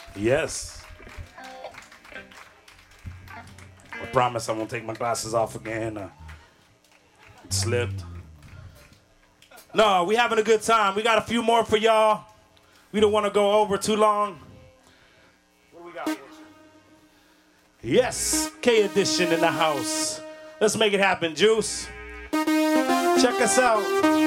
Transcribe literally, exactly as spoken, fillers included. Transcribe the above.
Yes. I promise I won't take my glasses off again. Uh, it slipped. No, we having a good time. We got a few more for y'all. We don't want to go over too long. What do we got? Yes, K Edition in the house. Let's make it happen, Juice. Check us out.